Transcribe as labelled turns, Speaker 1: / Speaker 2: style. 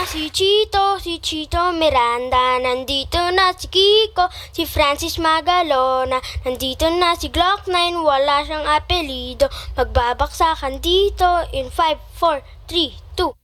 Speaker 1: si Chito Miranda, nandito na si Kiko, si Francis Magalona, nandito na si Glock 9, wala siyang apelido, magbabaksakan dito in 5, 4, 3, 2,